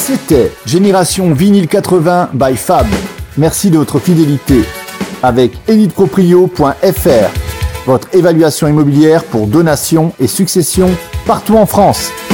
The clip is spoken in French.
C'était Génération Vinyle 80 by Fab. Merci de votre fidélité. Avec eliteproprio.fr, votre évaluation immobilière pour donation et succession partout en France.